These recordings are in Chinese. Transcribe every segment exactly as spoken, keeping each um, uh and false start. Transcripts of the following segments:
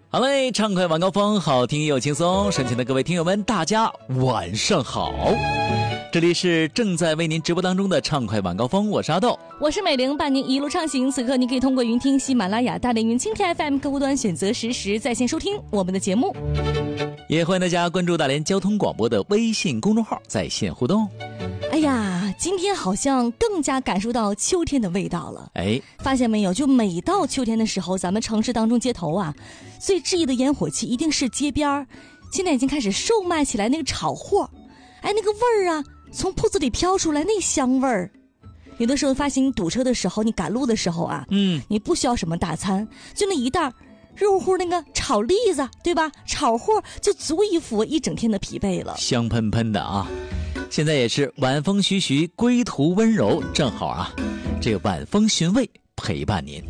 好嘞，畅快晚高峰，好听又轻松。身前的各位听友们，大家晚上好，这里是正在为您直播当中的畅快晚高峰，我是阿豆， 我是美玲，伴您一路畅行。此刻你可以通过云听喜马拉雅、大连云蜻蜓 F M 客户端选择实时在线收听我们的节目， 也欢迎大家关注大连交通广播的微信公众号在线互动。 哎呀，今天好像更加感受到秋天的味道了。 哎， 发现没有，就每到秋天的时候，咱们城市当中街头啊，最质疑的烟火气一定是街边儿，现在已经开始售卖起来那个炒货，哎，那个味儿啊，从铺子里飘出来那香味儿。有的时候发现你堵车的时候，你赶路的时候啊，嗯，你不需要什么大餐，就那一袋热乎乎那个炒栗子，对吧？炒货就足以抚慰一整天的疲惫了， 香喷喷的啊！现在也是晚风徐徐，归途温柔，正好啊，这个晚风寻味陪伴您。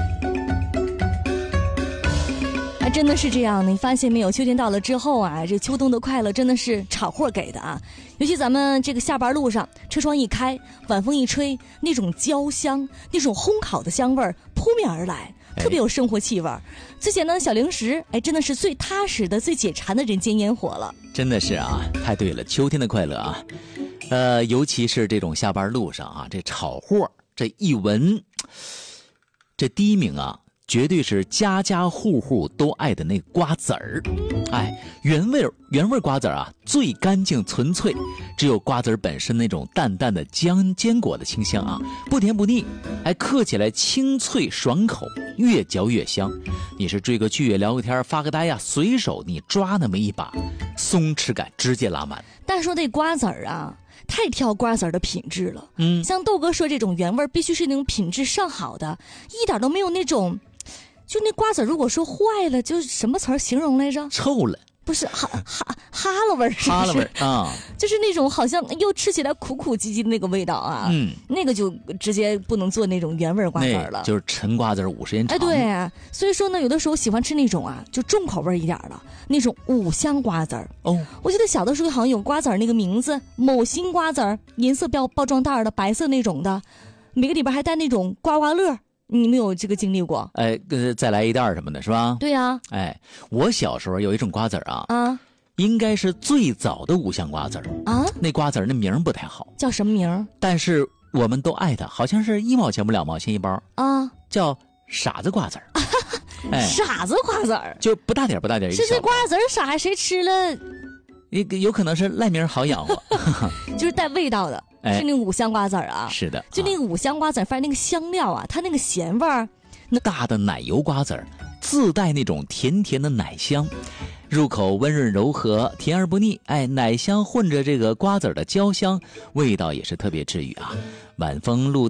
啊，真的是这样，你发现没有？秋天到了之后啊，这秋冬的快乐真的是炒货给的啊！尤其咱们这个下班路上，车窗一开，晚风一吹，那种焦香，那种烘烤的香味儿扑面而来，特别有生活气味。之前呢，小零食，哎，真的是最踏实的、最解馋的人间烟火了。 真的是啊，太对了，秋天的快乐啊，呃，尤其是这种下班路上啊，这炒货这一闻，这第一名啊，绝对是家家户户都爱的那个瓜子儿。哎，原味原味瓜子儿啊，最干净纯粹，只有瓜子儿本身那种淡淡的浆坚果的清香啊，不甜不腻，还嗑起来清脆爽口，越嚼越香。你是追个剧聊个天发个呆呀，随手你抓那么一把，松弛感直接拉满。 但说这瓜子儿啊，太挑瓜子儿的品质了。 嗯， 像豆哥说这种原味必须是那种品质上好的，一点都没有那种，就那瓜子如果说坏了，就什么词儿形容来着？ 臭了。 不是哈哈哈了味儿，是不是？ 哈了味儿啊， 就是那种好像又吃起来苦苦唧唧的那个味道啊。嗯，那个就直接不能做那种原味瓜子了， 就是陈瓜子五十年长。 哎，对啊，所以说呢，有的时候喜欢吃那种啊，就重口味一点的那种五香瓜子儿。哦，我记得小的时候好像有瓜子儿那个名字，某新瓜子儿，银色包包装袋的，白色那种的，每个里边还带那种刮刮乐。你没有这个经历过？ 哎，呃，再来一袋什么的，是吧？ 对呀、啊。 哎，我小时候有一种瓜子儿啊， 啊， 应该是最早的五香瓜子儿啊。那瓜子儿那名不太好， 叫什么名？ 但是我们都爱它，好像是一毛钱不两毛钱一包啊，叫傻子瓜子儿。 哎，傻子瓜子儿就不大点不大点， 是这瓜子儿傻，还谁吃了？ 有有可能是赖名好养活， 就是带味道的。 哎、 是那个五香瓜子儿啊， 是的， 就那个五香瓜子儿，发现那个香料啊，它那个咸味儿， 那大的奶油瓜子儿自带那种甜甜的奶香，入口温润柔和，甜而不腻。哎，奶香混着这个瓜子儿的焦香，味道也是特别治愈啊。晚风路